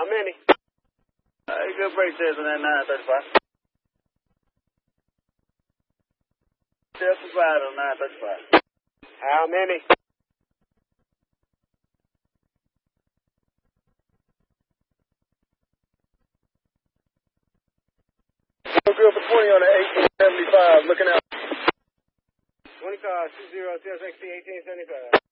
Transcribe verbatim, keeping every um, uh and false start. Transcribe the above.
many? Uh, good break test on that nine thirty-five. Justified on nine thirty-five. How many? Good for twenty on the eighteen seventy-five. Looking out. twenty car, two zero, T S X T eighteen seventy-five.